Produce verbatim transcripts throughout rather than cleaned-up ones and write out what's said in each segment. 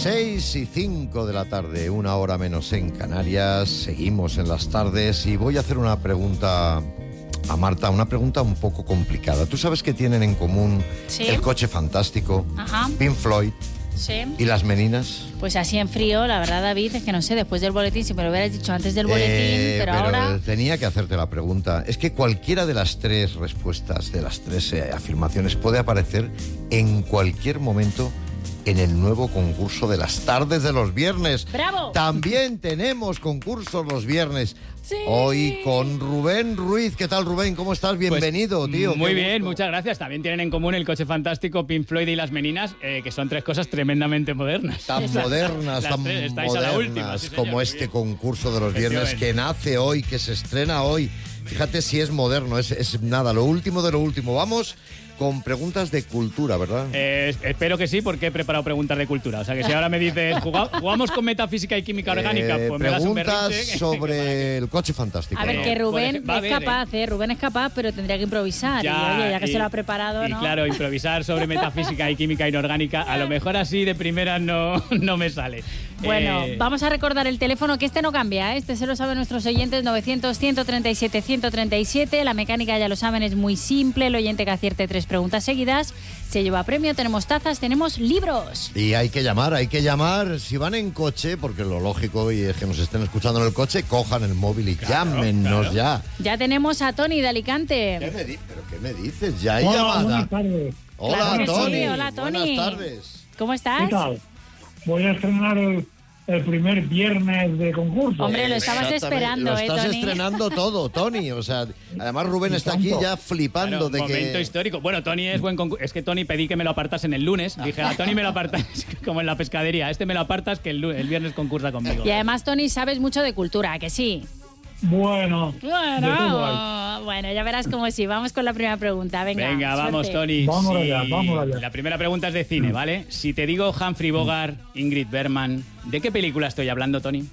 seis y cinco de la tarde, una hora menos en Canarias. Seguimos en las tardes y voy a hacer una pregunta a Marta, una pregunta un poco complicada. ¿Tú sabes que tienen en común sí. el Coche Fantástico, Ajá. Pink Floyd sí. y Las Meninas? Pues así en frío, la verdad, David, es que no sé, después del boletín, si me lo hubieras dicho antes del boletín, Eh, pero, pero ahora... tenía que hacerte la pregunta. Es que cualquiera de las tres respuestas, de las tres eh, afirmaciones, puede aparecer en cualquier momento en el nuevo concurso de las tardes de los viernes. ¡Bravo! También tenemos concursos los viernes. Sí. Hoy con Rubén Ruiz. ¿Qué tal, Rubén? ¿Cómo estás? Bienvenido, pues, tío. Muy Qué bien, gusto. muchas gracias. También tienen en común el Coche Fantástico, Pink Floyd y Las Meninas, eh, que son tres cosas tremendamente modernas. Tan modernas, Las tan tres, estáis modernas a la última, sí, señor, como muy este bien. concurso de los viernes que nace hoy, que se estrena hoy. Fíjate si es moderno, es, es nada, lo último de lo último. Vamos con preguntas de cultura, ¿verdad? Eh, espero que sí, porque he preparado preguntas de cultura. O sea, que si ahora me dices, "Juga- jugamos con metafísica y química orgánica", Eh, pues me das un preguntas berrinche. sobre el Coche Fantástico. A ver, ¿no? que Por Rubén ejemplo, va a es haber, capaz, ¿eh? Rubén es capaz, pero tendría que improvisar. Ya, y oye, ya que y- se lo ha preparado, y ¿no? claro, improvisar sobre metafísica y química inorgánica, a lo mejor así de primera no, no me sale. Bueno, Eh, vamos a recordar el teléfono, que este no cambia, ¿eh? Este se lo saben nuestros oyentes, novecientos, ciento treinta y siete, ciento treinta y siete. La mecánica ya lo saben, es muy simple. El oyente que acierte tres preguntas seguidas se lleva premio. Tenemos tazas, tenemos libros. Y hay que llamar, hay que llamar. Si van en coche, porque lo lógico y es que nos estén escuchando en el coche, cojan el móvil y Claro, llámenos claro. ya. Ya tenemos a Tony de ¿Qué Alicante. me di- ¿Pero qué me dices? Ya hay Hola, llamada. buenas tardes. Hola, Claro que sí, Tony. hola, Tony. Buenas tardes. ¿Cómo estás? ¿Qué tal? Voy a estrenar el, el primer viernes de concurso. Hombre, lo estabas Exactamente. esperando, Lo ¿eh, estás Tony? estrenando todo, Tony. O sea, además Rubén Y está aquí tanto. ya flipando Claro, de momento que... histórico. Bueno, Tony es buen concurso. Es que Tony pedí que me lo apartas en el lunes. Dije, a Tony me lo apartas como en la pescadería. Este me lo apartas que el, lu- el viernes concursa conmigo. Y además, Tony, sabes mucho de cultura, ¿a que sí? Bueno, de todo hay. Bueno, bueno, ya verás cómo sí. Vamos con la primera pregunta. Venga, Venga, vamos, suerte. Tony. Vamos Si- allá, vamos allá. La primera pregunta es de cine, ¿vale? Si te digo Humphrey Bogart, Ingrid Bergman, ¿de qué película estoy hablando, Tony?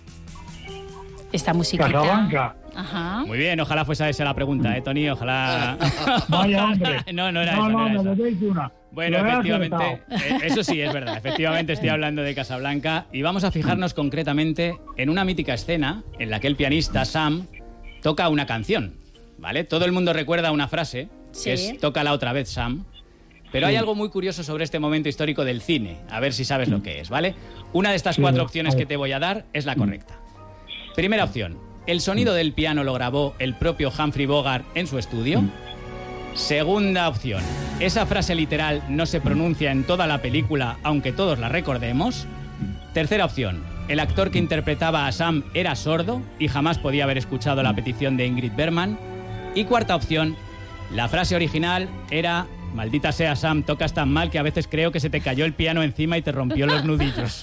Esta musiquita. Casablanca. Ajá. Muy bien, ojalá fuese esa la pregunta, ¿eh, Tony? Ojalá... Vaya hombre. no, no era no, esa, no no, era me esa. debéis una. Bueno, Lo he efectivamente, acertado. eh, eso sí es verdad. Efectivamente estoy hablando de Casablanca y vamos a fijarnos concretamente en una mítica escena en la que el pianista Sam toca una canción, ¿vale? Todo el mundo recuerda una frase, Sí. que es "tócala otra vez, Sam". Pero hay algo muy curioso sobre este momento histórico del cine, a ver si sabes lo que es, ¿vale? Una de estas Sí, cuatro a opciones ver. que te voy a dar es la correcta. Primera opción, ¿el sonido del piano lo grabó el propio Humphrey Bogart en su estudio? Segunda opción, esa frase literal no se pronuncia en toda la película, aunque todos la recordemos. Tercera opción, el actor que interpretaba a Sam era sordo y jamás podía haber escuchado la petición de Ingrid Bergman. Y cuarta opción, la frase original era: "Maldita sea, Sam, tocas tan mal que a veces creo que se te cayó el piano encima y te rompió los nudillos".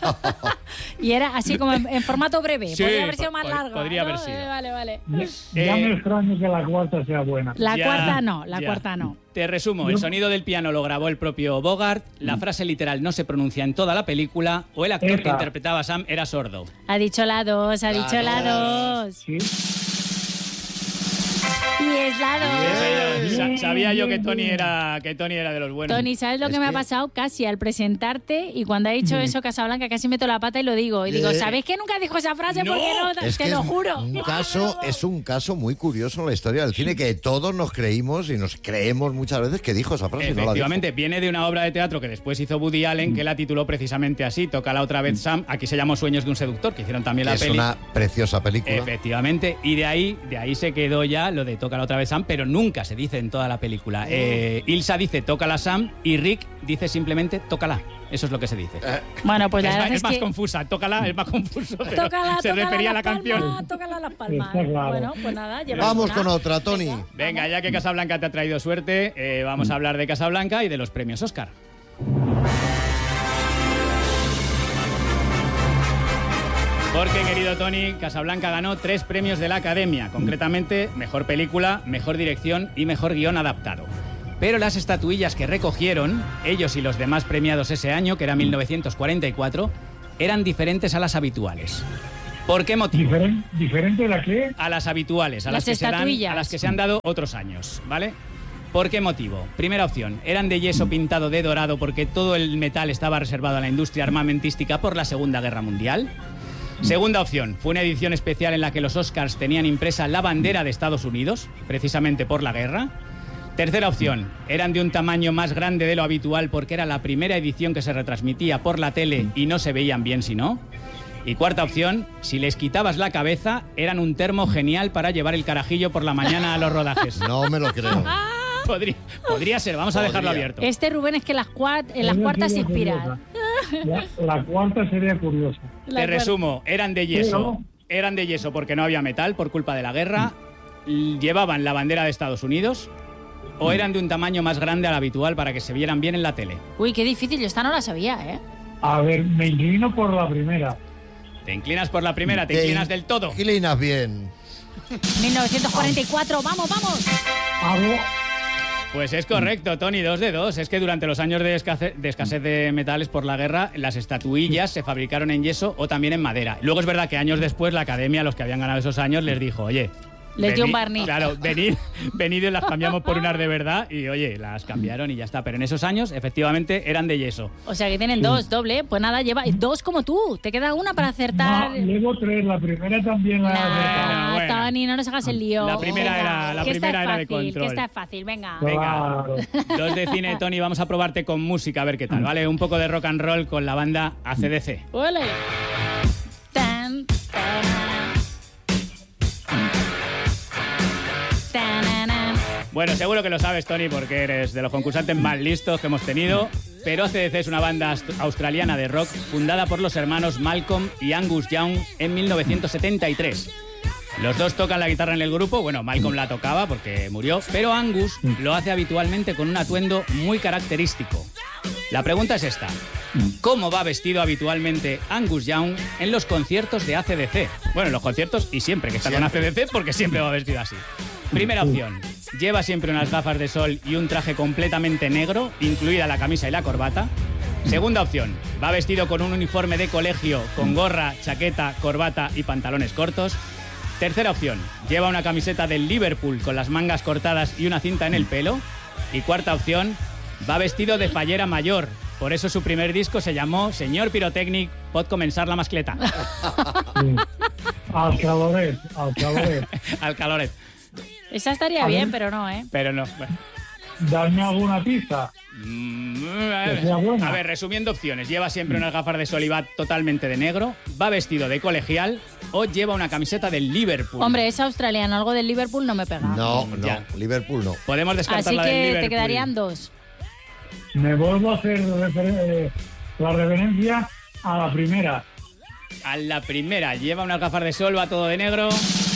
Y era así como en, en formato breve. Sí, podría haber sido más po- largo. podría ¿no? haber sido. Eh, Vale, vale. Ya Eh, me extraño que la cuarta sea buena. La Ya, cuarta no, la ya. cuarta no. Te resumo, el sonido del piano lo grabó el propio Bogart, la frase literal no se pronuncia en toda la película, o el actor que Esa. interpretaba a Sam era sordo. Ha dicho la dos, ha dicho la dos. Sí. Y es la dos. Sa- Sabía yo que Tony era que Tony era de los buenos. Tony, ¿sabes lo Es que me ha que- pasado? Casi al presentarte y cuando ha dicho eso Casablanca casi meto la pata y lo digo. Y digo, Eh, ¿sabéis que nunca dijo esa frase? no. Porque no, Es te que lo es juro. un caso, es un caso muy curioso en la historia del cine que todos nos creímos y nos creemos muchas veces que dijo esa frase y no la dijo. Efectivamente, viene de una obra de teatro que después hizo Woody Allen, que la tituló precisamente así, "Tócala otra vez, Sam". Aquí se llamó Sueños de un seductor, que hicieron también Que la es peli. una preciosa película. Efectivamente, y de ahí, de ahí se quedó ya lo de "tócala otra vez, Sam", pero nunca se dice en toda la película. Eh, Ilsa dice "tócala, Sam", y Rick dice simplemente "tócala". Eso es lo que se dice. Bueno, pues la es más, verdad es es más que... confusa, "tócala" es más confuso, pero Tócala, se tócala refería a la las canción. palmas, tócala las palmas. Está claro. Bueno, pues nada, llevas Vamos una. con otra, Tony. Venga, ya que Casablanca te ha traído suerte, eh, vamos a hablar de Casablanca y de los premios Oscar. Porque, querido Tony, Casablanca ganó tres premios de la Academia, concretamente Mejor Película, Mejor Dirección y Mejor Guión Adaptado. Pero las estatuillas que recogieron, ellos y los demás premiados ese año, que era mil novecientos cuarenta y cuatro, eran diferentes a las habituales. ¿Por qué motivo? Diferen- ¿Diferente de la que? A las habituales, a las, Las que se dan, estatuillas. a las que se han dado otros años, ¿vale? ¿Por qué motivo? Primera opción, eran de yeso pintado de dorado porque todo el metal estaba reservado a la industria armamentística por la Segunda Guerra Mundial. Segunda opción, fue una edición especial en la que los Oscars tenían impresa la bandera de Estados Unidos, precisamente por la guerra. Tercera opción, eran de un tamaño más grande de lo habitual porque era la primera edición que se retransmitía por la tele y no se veían bien si no. Y cuarta opción, si les quitabas la cabeza, eran un termo genial para llevar el carajillo por la mañana a los rodajes. No me lo creo. Podría, podría ser, vamos Podría. a dejarlo abierto. Este Rubén es que las cuart en las Esa cuartas se sería inspira. curiosa. La, la cuarta sería curiosa. La Te cuar- resumo, eran de yeso. Pero- Eran de yeso porque no había metal por culpa de la guerra. Llevaban la bandera de Estados Unidos. O eran de un tamaño más grande al habitual para que se vieran bien en la tele. Uy, qué difícil, yo esta no la sabía, ¿eh? A ver, me inclino por la primera. Te inclinas por la primera, te inclinas del todo. Inclinas bien. mil novecientos cuarenta y cuatro, vamos, vamos. Hago, Pues es correcto, Tony, dos de dos. Es que durante los años de escasez, de escasez de metales por la guerra, las estatuillas se fabricaron en yeso o también en madera. Luego es verdad que años después la academia, los que habían ganado esos años, les dijo, oye... Les dio un venid- barniz. Claro, venid, venid y las cambiamos por unas de verdad. Y oye, las cambiaron y ya está. Pero en esos años, efectivamente, eran de yeso. O sea que tienen dos, doble. Pues nada, lleva dos como tú. Te queda una para acertar. no, llevo tres. La primera también la he acertado. Nah, Bueno, bueno. Tony, no nos hagas el lío. La primera era- la que esta primera es era de fácil, control. Que esta es fácil, venga. Venga. Claro. Dos de cine, Tony. Vamos a probarte con música, a ver qué tal, ¿vale? Un poco de rock and roll con la banda A C D C. Ole. Tan, tarán. Tananán. Bueno, seguro que lo sabes, Tony, porque eres de los concursantes más listos que hemos tenido. Pero A C D C es una banda ast- australiana de rock fundada por los hermanos Malcolm y Angus Young en mil novecientos setenta y tres. Los dos tocan la guitarra en el grupo. Bueno, Malcolm la tocaba porque murió, pero Angus lo hace habitualmente con un atuendo muy característico. La pregunta es esta. ¿Cómo va vestido habitualmente Angus Young en los conciertos de A C D C? Bueno, en los conciertos y siempre que está con A C D C porque siempre va vestido así. Primera opción. Lleva siempre unas gafas de sol y un traje completamente negro, incluida la camisa y la corbata. Segunda opción. Va vestido con un uniforme de colegio, con gorra, chaqueta, corbata y pantalones cortos. Tercera opción. Lleva una camiseta del Liverpool con las mangas cortadas y una cinta en el pelo. Y cuarta opción. Va vestido de fallera mayor. Por eso su primer disco se llamó Señor Pirotècnic, pot comenzar la mascleta. Sí. Al caloret, al caloret. Al caloret. Esa estaría A ver. bien, pero no, ¿eh? Pero no. Bueno. Dame alguna pista. Mm, a Que ver, sea buena. a ver, resumiendo opciones. Lleva siempre unas gafas de sol y va totalmente de negro. Va vestido de colegial o lleva una camiseta del Liverpool. Hombre, es australiano, algo del Liverpool no me pega. No, no. Ya. Liverpool no. Podemos descartar Así la del que Liverpool. te quedarían dos. Me vuelvo a hacer refer- eh, la referencia a la primera. A la primera, lleva unas gafas de sol, va todo de negro.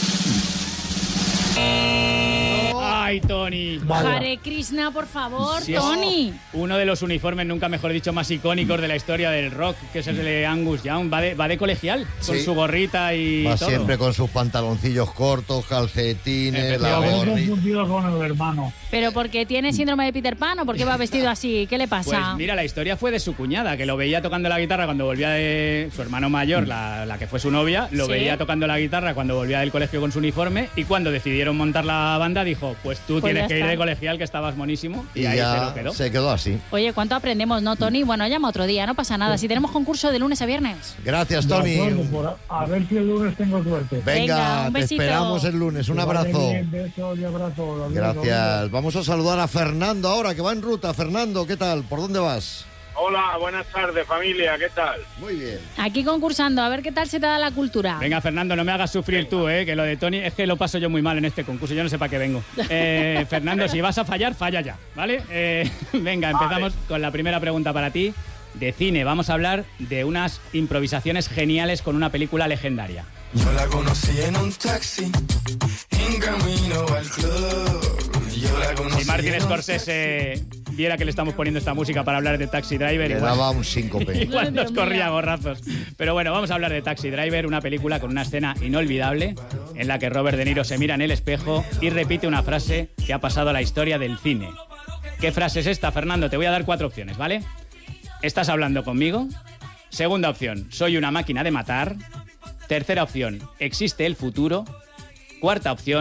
¡Ay, Tony! Vaya. Hare Krishna, por favor, Si es Tony. uno de los uniformes, nunca mejor dicho, más icónicos de la historia del rock, que es el de Angus Young. Va de, va de colegial, con Sí. su gorrita y Va todo. siempre con sus pantaloncillos cortos, calcetines, la Lo habré gorrita. confundido con el hermano. ¿Pero porque tiene síndrome de Peter Pan o porque va vestido así? ¿Qué le Pues pasa? mira, la historia fue de su cuñada, que lo veía tocando la guitarra cuando volvía de... Su hermano mayor, la, la que fue su novia, lo Sí. veía tocando la guitarra cuando volvía del colegio con su uniforme y cuando decidieron montar la banda dijo, pues tú Pues tienes ya que ir está. de colegial, que estabas monísimo. Y, Y ahí se ya lo quedó. se quedó así. Oye, ¿cuánto aprendemos, no, Tony? Bueno, llama otro día, no pasa nada. Si tenemos concurso de lunes a viernes. Gracias, De Tony. acuerdo, por- a ver si el lunes tengo suerte. Venga, Venga, un te besito. esperamos el lunes. Un Que vaya abrazo. bien, besos y abrazos. Adiós, Gracias. Vamos a saludar a Fernando ahora, que va en ruta. Fernando, ¿qué tal? ¿Por dónde vas? Hola, buenas tardes familia, ¿qué tal? Muy bien. Aquí concursando, a ver qué tal se te da la cultura. Venga, Fernando, no me hagas sufrir tú, ¿eh? Que lo de Tony es que lo paso yo muy mal en este concurso. Yo no sé para qué vengo. Eh, Fernando, si vas a fallar, falla ya, ¿vale? Eh, venga, empezamos con la primera pregunta para ti. De cine, vamos a hablar de unas improvisaciones geniales con una película legendaria. Yo la conocí en un taxi, en camino al club. Yo la conocí Si Martin en un Scorsese viera que le estamos poniendo esta música para hablar de Taxi Driver, Le igual, daba un síncope. igual nos Dios corría mío. gorrazos. Pero bueno, vamos a hablar de Taxi Driver, una película con una escena inolvidable en la que Robert De Niro se mira en el espejo y repite una frase que ha pasado a la historia del cine. ¿Qué frase es esta, Fernando? Te voy a dar cuatro opciones, ¿vale? ¿Estás hablando conmigo? Segunda opción, soy una máquina de matar. Tercera opción, existe el futuro. Cuarta opción,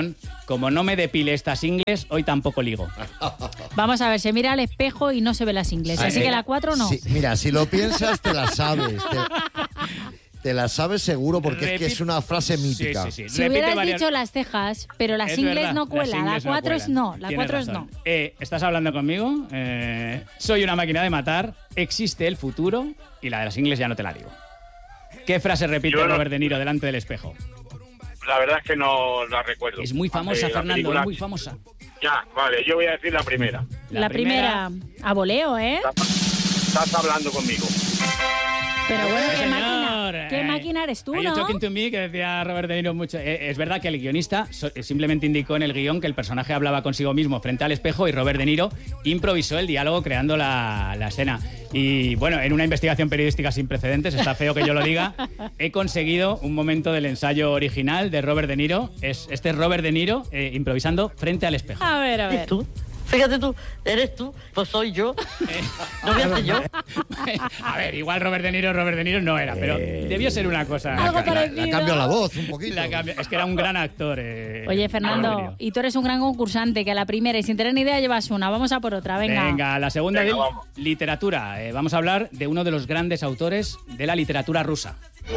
como no me depile estas ingles, hoy tampoco ligo. Vamos a ver, se mira al espejo y no se ve las ingles, Ah, así eh, que la cuatro no. sí, mira, si lo piensas, te la sabes. Te, te la sabes seguro porque es que es una frase mítica. Sí, sí, sí. Si Repite hubieras varias- dicho las cejas, pero las Es ingles verdad, no las cuelan, la ingles no cuatro es cuelan. no, la Tienes cuatro es razón. no. Eh, ¿Estás hablando conmigo? Eh, soy una máquina de matar, existe el futuro y la de las ingles ya no te la digo. ¿Qué frase repite Yo no- Robert De Niro delante del espejo? La verdad es que no la recuerdo. Es muy famosa, Eh, la Fernando, película- es muy famosa. Ya, vale, yo voy a decir la primera. La, primera, a voleo, ¿eh? Estás hablando conmigo. Pero bueno, Sí, ¿qué señor. máquina? ¿Qué Eh, máquina eres tú, Are you no? talking to me? Que decía Robert De Niro mucho. Eh, es verdad que el guionista so- simplemente indicó en el guión que el personaje hablaba consigo mismo frente al espejo y Robert De Niro improvisó el diálogo creando la, la escena. Y bueno, en una investigación periodística sin precedentes, está feo que yo lo diga, he conseguido un momento del ensayo original de Robert De Niro. Es, este es Robert De Niro eh, improvisando frente al espejo. A ver, a ver. ¿Tú? Fíjate tú, eres tú, pues soy yo. Eh, ¿No voy a ser yo? A ver, igual Robert De Niro, Robert De Niro no era, pero debió ser una cosa. Algo La, parecido. la cambio la voz un poquito. La cambia- es que era un gran actor. eh, Oye, Robert De Fernando, Niro. y tú eres un gran concursante, que a la primera y sin tener ni idea llevas una. Vamos a por otra, venga. Venga, la segunda Venga, de vamos. literatura. Eh, vamos a hablar de uno de los grandes autores de la literatura rusa.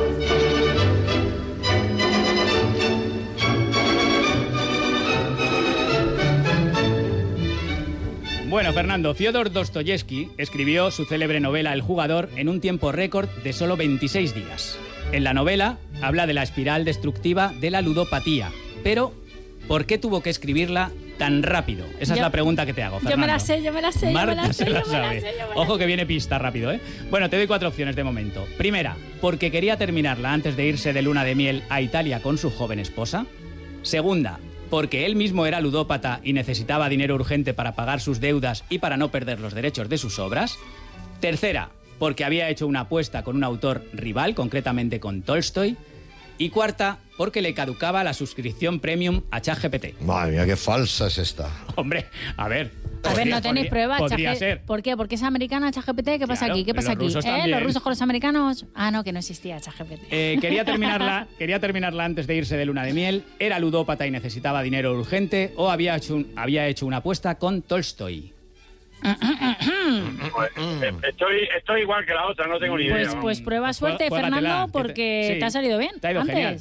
Bueno, Fernando, Fyodor Dostoyevsky escribió su célebre novela El jugador en un tiempo récord de solo veintiséis días. En la novela habla de la espiral destructiva de la ludopatía, pero ¿por qué tuvo que escribirla tan rápido? Esa es Yo- la pregunta que te hago, Yo Fernando. me la sé, yo me la sé, yo me Marta la sé, se la yo me la sabe. sé, yo me la Ojo que viene pista rápido, ¿eh? Bueno, te doy cuatro opciones de momento. Primera, porque quería terminarla antes de irse de luna de miel a Italia con su joven esposa. Segunda, porque él mismo era ludópata y necesitaba dinero urgente para pagar sus deudas y para no perder los derechos de sus obras. Tercera, porque había hecho una apuesta con un autor rival, concretamente con Tolstoy. Y cuarta, porque le caducaba la suscripción premium a ChatGPT. Madre mía, qué falsa es esta. Hombre, a ver. A ver, podría- no tenéis podría- pruebas. Podría Chaje- ser. ¿Por qué? ¿Porque es americana ChatGPT? ¿Qué pasa Claro, aquí? ¿Qué pasa los aquí? rusos ¿Eh? también. ¿Los rusos con los americanos? Ah, no, que no existía ChatGPT. Eh, quería, terminarla, quería terminarla antes de irse de luna de miel. ¿Era ludópata y necesitaba dinero urgente? ¿O había hecho, un- había hecho una apuesta con Tolstoy? Pues, eh, estoy, estoy igual que la otra, no tengo ni idea. Pues, vamos. pues prueba suerte, Juégatela, Fernando, que te- porque sí, te ha salido bien. te ha ido antes. genial.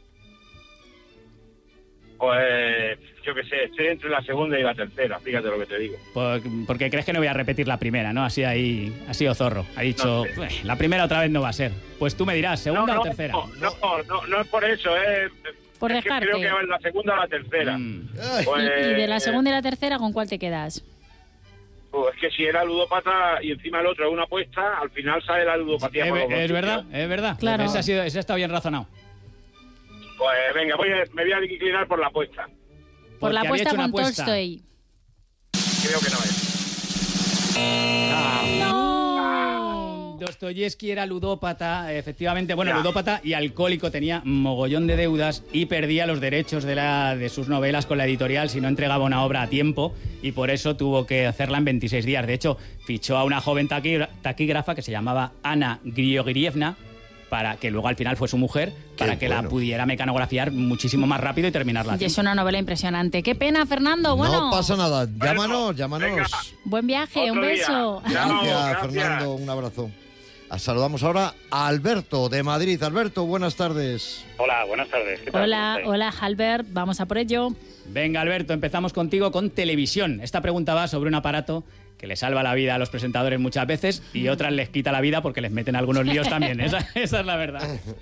Pues yo qué sé, estoy entre la segunda y la tercera, fíjate lo que te digo. Por- porque crees que no voy a repetir la primera, ¿no? Así ahí ha sido zorro. Ha dicho, No sé. "Ueh, la primera otra vez no va a ser. Pues tú me dirás, ¿segunda no, o no, tercera? No, no, no, no es por eso, eh. Por es que dejarte. creo que va en la segunda o la tercera. Mm. Ay, Pues, Y, y de la segunda y la tercera, ¿con cuál te quedas? pues es que si era ludópata y encima el otro es una apuesta, al final sale la ludopatía. Es, por los es bolsillos. verdad, es verdad. Claro. Ese ha, sido, ese ha estado bien razonado. Pues venga, voy a- me voy a inclinar por la apuesta. Por la Porque había apuesta hecho una con apuesta. Tolstoy. Creo que no es. ¡No! Dostoyevsky era ludópata, efectivamente, bueno, Ya. ludópata y alcohólico, tenía mogollón de deudas y perdía los derechos de, la, de sus novelas con la editorial si no entregaba una obra a tiempo y por eso tuvo que hacerla en veintiséis días. De hecho, fichó a una joven taquigra- taquígrafa que se llamaba Ana Grigoryevna, para que luego al final fue su mujer, para que la bueno. pudiera mecanografiar muchísimo más rápido y terminarla. a Y es tiempo. una novela impresionante. Qué pena, Fernando. Bueno, no pasa nada. Llámanos, llámanos. venga. buen viaje, Otro un día. beso. Ya. Gracias, gracias. Fernando. Un abrazo. Ah, Saludamos ahora a Alberto de Madrid. Alberto, buenas tardes. Hola, buenas tardes. ¿Qué tal? Hola, ¿Cómo hola, Albert. Vamos a por ello. Venga, Alberto, empezamos contigo con televisión. Esta pregunta va sobre un aparato que le salva la vida a los presentadores muchas veces y otras les quita la vida porque les meten algunos líos también. Esa, esa es la verdad. estáis?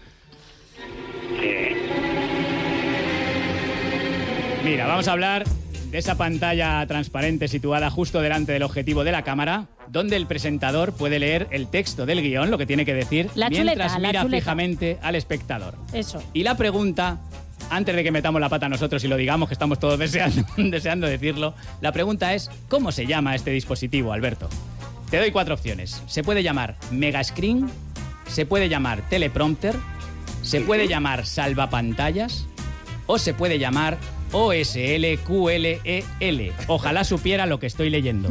Mira, vamos a hablar de esa pantalla transparente situada justo delante del objetivo de la cámara, donde el presentador puede leer el texto del guión, lo que tiene que decir, La mientras chuleta, la mira chuleta. fijamente al espectador. Eso. Y la pregunta, antes de que metamos la pata nosotros y lo digamos, que estamos todos deseando, deseando decirlo, la pregunta es, ¿cómo se llama este dispositivo, Alberto? Te doy cuatro opciones. Se puede llamar Mega Screen, se puede llamar teleprompter, se puede llamar salvapantallas o se puede llamar O S L Q L E L. Ojalá supiera lo que estoy leyendo.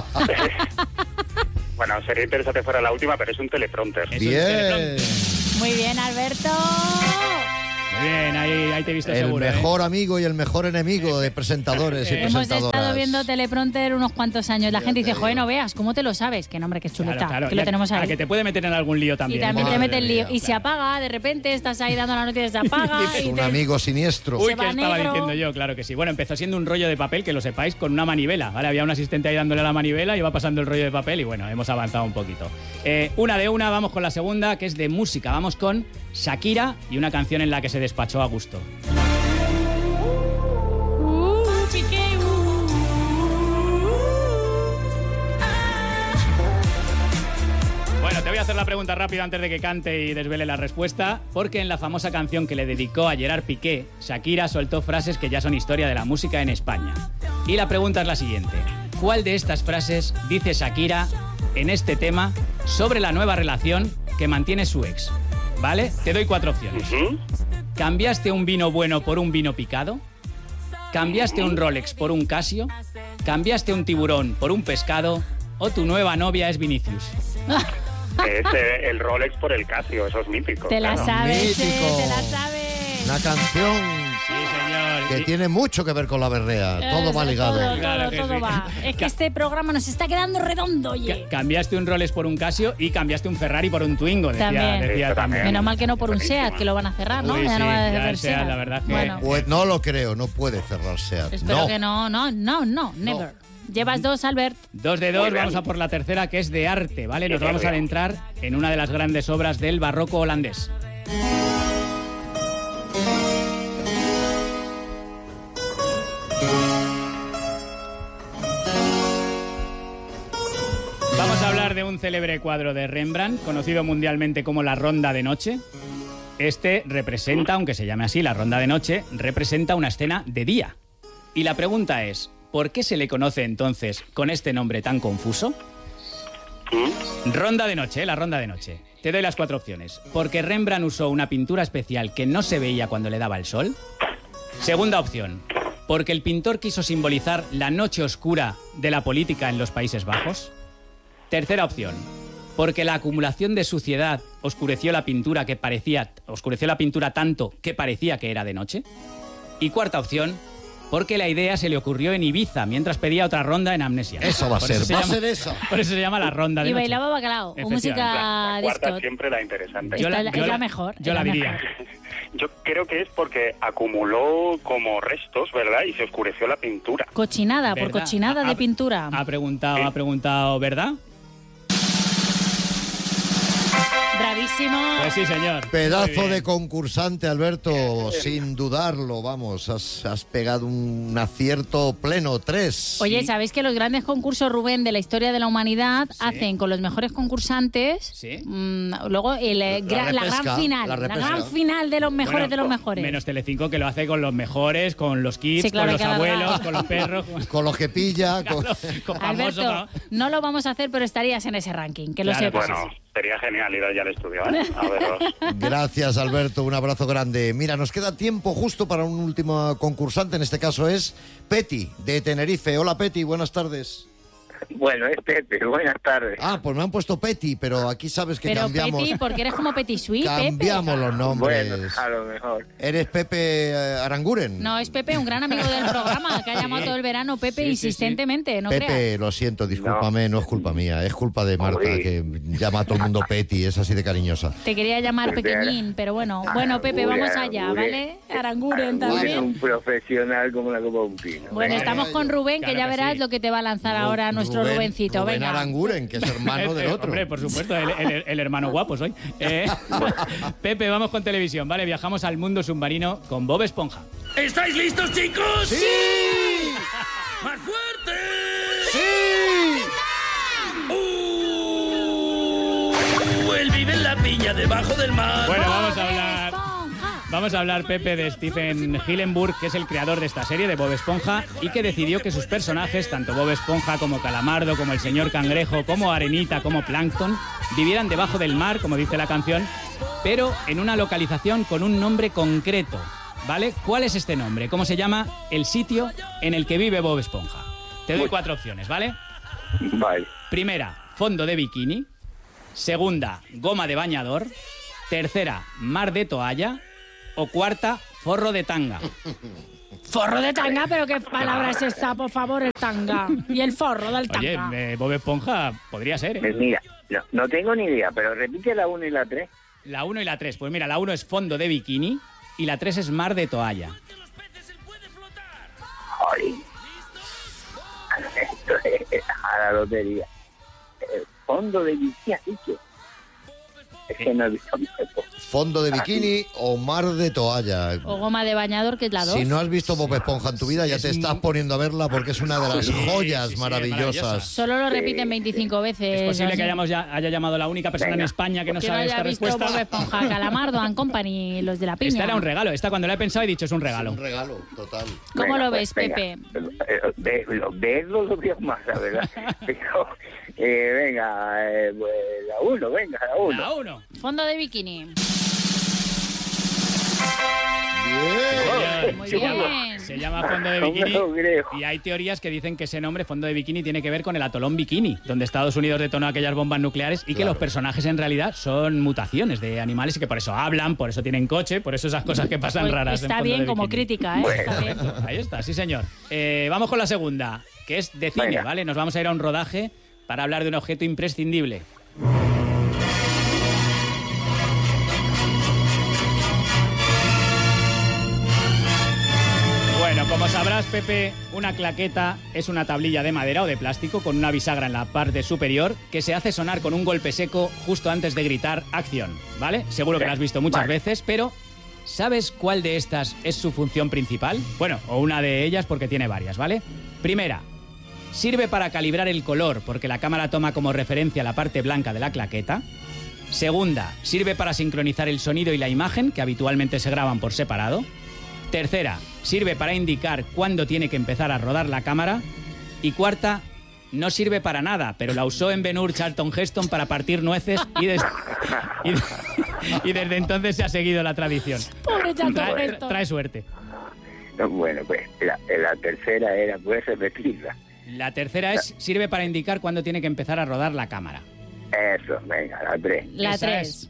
Bueno, sería interesante fuera la última, pero es un teleprompter. Es un Bien. teleprompter. Muy bien, Alberto. Muy bien, ahí, ahí te he visto El seguro. mejor ¿eh? amigo y el mejor enemigo de presentadores y Hemos presentadoras. estado viendo teleprompter unos cuantos años. La Ya gente te dice, digo. joder, no veas, ¿cómo te lo sabes? Que nombre, que chuleta, Claro, claro. que lo Ya- tenemos a ahí. que te puede meter en algún lío también. Y también Madre te mete el lío. mía, Y se claro. apaga, de repente estás ahí dando la noticia, se apaga. Es y un te- amigo siniestro. Uy, Se que va estaba negro. diciendo yo, claro que sí. Bueno, empezó siendo un rollo de papel, que lo sepáis, con una manivela, ¿vale? Había un asistente ahí dándole la manivela, iba pasando el rollo de papel y bueno, hemos avanzado un poquito. Eh, una de una, vamos con la segunda, que es de música. Vamos con Shakira y una canción en la que se despachó a gusto. Uh, Piqué, uh. Bueno, te voy a hacer la pregunta rápida antes de que cante y desvele la respuesta, porque en la famosa canción que le dedicó a Gerard Piqué, Shakira soltó frases que ya son historia de la música en España. Y la pregunta es la siguiente. ¿Cuál de estas frases dice Shakira en este tema sobre la nueva relación que mantiene su ex? ¿Vale? Te doy cuatro opciones. ¿Mm? ¿Cambiaste un vino bueno por un vino picado? ¿Cambiaste un Rolex por un Casio? ¿Cambiaste un tiburón por un pescado? ¿O tu nueva novia es Vinicius? Es eh, el Rolex por el Casio, eso es mítico. Te la claro. sabes, eh, Mítico. te la sabes. Una canción Sí, señor. que Y- tiene mucho que ver con la berrea. Todo va Eh, ligado. Todo, Claro todo, que todo sí. va. Es que Ca- este programa nos está quedando redondo, oye. Ca- Cambiaste un Rolex por un Casio y cambiaste un Ferrari por un Twingo, decía, También. decía Esto también. también. Menos mal que no por un Buenísima. SEAT, que lo van a cerrar, ¿no? Uy, ya no sí, va a ya haber el SEAT, SEAT. la verdad que- Bueno, Pues no lo creo, no puede cerrar SEAT. espero no. que no, no, no, no, never. Llevas dos, Albert. Dos de Muy dos, bien. vamos a por la tercera, que es de arte, ¿vale? Nos Qué vamos a nervio. adentrar en una de las grandes obras del barroco holandés. Vamos a hablar de un célebre cuadro de Rembrandt, conocido mundialmente como La Ronda de Noche. Este representa, aunque se llame así, La Ronda de Noche, representa una escena de día. Y la pregunta es, ¿por qué se le conoce entonces con este nombre tan confuso? Ronda de noche, ¿eh? La ronda de noche. Te doy las cuatro opciones. Porque Rembrandt usó una pintura especial que no se veía cuando le daba el sol. Segunda opción. Porque el pintor quiso simbolizar la noche oscura de la política en los Países Bajos. Tercera opción. Porque la acumulación de suciedad oscureció la pintura que parecía oscureció la pintura tanto que parecía que era de noche. Y cuarta opción. Porque la idea se le ocurrió en Ibiza mientras pedía otra ronda en Amnesia. Eso va a Por ser, se va a llama- ser eso. Por eso se llama la ronda de Y noche. bailaba bacalao, o Efectivamente. música La cuarta disco. siempre la interesante. Yo Esta la- es la- yo es la la- mejor. yo es la diría. mejor. Yo creo que es porque acumuló como restos, ¿verdad? Y se oscureció la pintura. Cochinada, por ¿Verdad? cochinada Ha- de pintura. Ha preguntado, Sí. ha preguntado, ¿verdad? Bravísimo. Pues sí, señor. Muy Pedazo bien. de concursante, Alberto, sin dudarlo, vamos, has, has pegado un acierto pleno, tres. Oye, ¿sabéis que los grandes concursos, Rubén, de la historia de la humanidad Sí. hacen con los mejores concursantes? Sí. mm, luego el, eh, La gra- la, repesca, gran final. la La, repesca. gran final de los mejores Bueno, de los mejores. Menos Telecinco, que lo hace con los mejores, con los kids, Sí, claro, con los hay que abuelos, alargar. con los perros, con, Con los que pilla, con- con Alberto, famosos. ¿no? no lo vamos a hacer, pero estarías en ese ranking, que lo Claro, sepas. Bueno, sería genial ir allá al estudio, ¿eh? A veros. Gracias, Alberto, un abrazo grande. Mira, nos queda tiempo justo para un último concursante, en este caso es Peti, de Tenerife. Hola, Peti, buenas tardes. Bueno, es Pepe, buenas tardes. Ah, pues me han puesto Peti, pero aquí sabes que Pero cambiamos. Peti, porque eres como Petit Suisse, Cambiamos Pepe. los nombres. Bueno, a lo mejor. ¿Eres Pepe eh, Aranguren? No, es Pepe, un gran amigo del programa, que ha llamado todo el verano Pepe Sí, sí, insistentemente, no Pepe, creas. lo siento, discúlpame, no. es culpa mía, es culpa de Marta, Uy. que llama a todo el mundo Peti, es así de cariñosa. Te quería llamar Pepe pequeñín, pero bueno. Bueno, Pepe, Aranguren, vamos allá, Aranguren. ¿vale? Aranguren Es también. un profesional como la copa de un pino. Bueno, Venga. estamos con Rubén, que Claro ya que verás sí. lo que te va a lanzar ahora nuestro Rubén- Rubencito. Rubén Venga. Aranguren, que es hermano del Eh, otro. Hombre, por supuesto, el, el- el hermano guapo soy. Eh, Pepe, vamos con televisión, ¿vale? Viajamos al mundo submarino con Bob Esponja. ¿Estáis listos, chicos? ¡Sí! ¡Más fuerte! ¡Sí! ¡Uh! Él vive en la piña debajo del mar. Bueno, vamos a hablar. Esponja. Vamos a hablar, Pepe, de Stephen Hillenburg, que es el creador de esta serie, de Bob Esponja, y que decidió que sus personajes, tanto Bob Esponja como Calamardo, como el señor Cangrejo, como Arenita, como Plankton, vivieran debajo del mar, como dice la canción, pero en una localización con un nombre concreto, ¿vale? ¿Cuál es este nombre? ¿Cómo se llama el sitio en el que vive Bob Esponja? Te doy cuatro opciones, ¿vale? Vale. Primera, fondo de bikini. Segunda, goma de bañador. Tercera, mar de toalla. O cuarta, forro de tanga. Forro de tanga, pero qué palabra es esta, por favor, el tanga. Y el forro del tanga. Oye, eh, Bob Esponja podría ser, ¿eh? Pues mira, no, no tengo ni idea, pero repite la uno y la tres. La uno y la tres. Pues mira, la uno es fondo de bikini y la tres es mar de toalla. Ay. Esto es a la lotería. El fondo de bikini, ¿has dicho? Es que no he visto. Fondo de bikini o mar de toalla. O goma de bañador, que es la dos. Si no has visto Bob Esponja en tu vida, ya te estás poniendo a verla porque es una de las joyas sí, sí, maravillosas. Solo lo repiten veinticinco veces. Es posible así. que hayamos ya, haya llamado la única persona Venga. en España que no Que no sabe haya esta visto respuesta. Bob Esponja, Calamardo and Company, los de la piña. Esta era un regalo. Esta cuando la he pensado he dicho es un regalo. Un regalo, total. ¿Cómo Venga, lo pues, ves, venga. Pepe? Eh, ve- lo- Verlo lo veo más, la verdad. Pero, eh, venga, eh, pues, la uno, venga, la uno. La uno. Fondo de bikini. Bien. Muy Se llama, bien. se llama fondo de No me bikini lo creo. y hay teorías que dicen que ese nombre, fondo de bikini, tiene que ver con el atolón Bikini, donde Estados Unidos detonó aquellas bombas nucleares y que Claro. los personajes en realidad son mutaciones de animales y que por eso hablan, por eso tienen coche, por eso esas cosas que pasan Pues raras. en está Fondo bien de como Bikini. crítica, ¿eh? Está bien. Ahí está, sí señor. Eh, vamos con la segunda, que es de cine, Venga. ¿vale? Nos vamos a ir a un rodaje para hablar de un objeto imprescindible. Bueno, como sabrás, Pepe, una claqueta es una tablilla de madera o de plástico con una bisagra en la parte superior que se hace sonar con un golpe seco justo antes de gritar acción, ¿vale? Seguro que la has visto muchas Vale. veces, pero ¿sabes cuál de estas es su función principal? Bueno, o una de ellas porque tiene varias, ¿vale? Primera, sirve para calibrar el color porque la cámara toma como referencia la parte blanca de la claqueta. Segunda, sirve para sincronizar el sonido y la imagen que habitualmente se graban por separado. Tercera, sirve para indicar cuándo tiene que empezar a rodar la cámara. Y cuarta, no sirve para nada, pero la usó en Ben-Hur Charlton Heston para partir nueces y, des- y, de- y desde entonces se ha seguido la tradición. Pobre Charlton Trae, Heston. trae suerte. No, bueno, pues la, la tercera era, puedes repetirla. La tercera es, sirve para indicar cuándo tiene que empezar a rodar la cámara. Eso, venga, la tres. La Esa tres.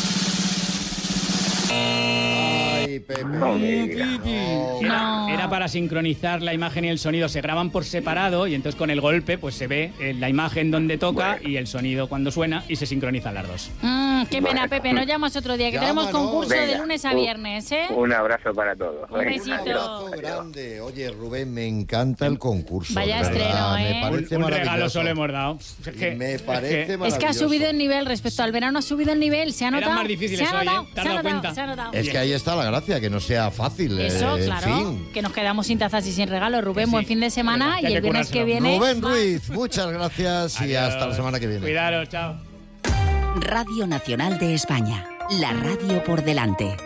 Ay, Pepe. No me digas. No. Era, No. era para sincronizar la imagen y el sonido. Se graban por separado y entonces con el golpe pues se ve eh, la imagen donde toca y el sonido cuando suena y se sincronizan las dos. Mm, qué pena, Pepe. Nos llamas otro día, que tenemos Llámanos. concurso de Venga. lunes a Un- viernes, ¿eh? Un abrazo para todos. Un Venga, besito. adiós, Abrazo adiós. grande. Oye, Rubén, me encanta el concurso. Vaya de verdad. estreno, ¿eh? Me parece Un regalo maravilloso. solo hemos dado. Es que, Me es parece que- Es que ha maravilloso. subido el nivel respecto al verano, ha subido el nivel. Se ha Eran notado. más difíciles se ha hoy, notado, ¿eh? ¿Te se has ha dado notado, cuenta? se ha notado. Es que ahí está la gracia, que no sea fácil. Eso, eh, claro. En fin. Que nos quedamos sin tazas y sin regalo. Rubén, Que sí. buen fin de semana. Que hay Y que el viernes que currárselo. viene. Rubén más. Ruiz, muchas gracias y Adiós. hasta la semana que viene. Cuidaros, chao. Radio Nacional de España. La radio por delante.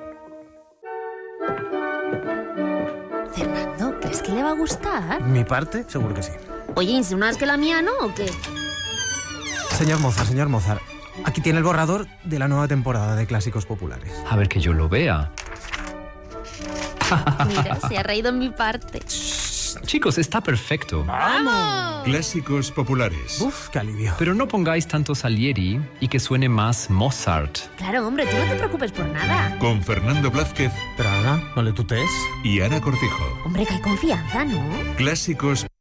Fernando, ¿crees que le va a gustar? Mi parte, seguro que sí. Oye, ¿insinúas que la mía no o qué? Señor Mozart, señor Mozart, aquí tiene el borrador de la nueva temporada de Clásicos Populares. A ver que yo lo vea. Mira, se ha reído en mi parte. Chicos, está perfecto. ¡Vamos! Clásicos populares. Uf, qué alivio. Pero no pongáis tanto Salieri y que suene más Mozart. Claro, hombre, tú no te preocupes por nada. Con Fernando Blázquez Pero Ana, no le tutees. y Ana Cortijo. Hombre, que hay confianza, ¿no? Clásicos